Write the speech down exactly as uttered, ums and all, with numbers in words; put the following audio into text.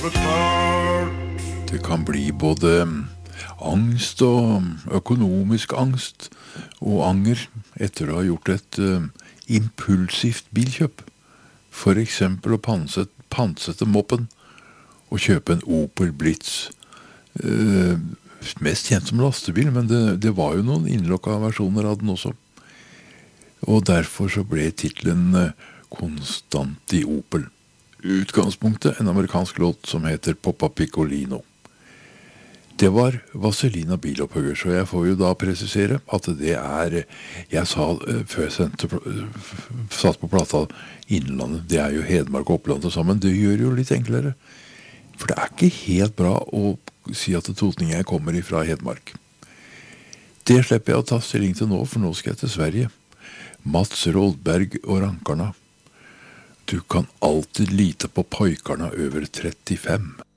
betalt. Det kan bli både angst og økonomisk angst og anger etter å ha gjort et uh, impulsivt bilkjøp. For eksempel å panset, pansette moppen og kjøpe en Opel Blitz. Uh, mest kjent som lastebil, men det, det var jo noen innlokka versjoner av den også. Og derfor så ble titlen uh, Konstant i Opel. Utgangspunktet en amerikansk låt som heter Poppa Piccolino. Det var Vazelina Bilopphøggers, så jeg får jo da presisere at det er, jeg sa før jeg sendte, satt på plata Innlandet, det er jo Hedmark og Oppland sammen, det gjør jo litt enklere. For det er ikke helt bra å si at totninger kommer ifra Hedmark. Det slipper jeg å ta stilling til nå, for nå skal jeg til Sverige. Mats Rådberg og Rankarna. Du kan alltid lite på pojkarna over trettifem.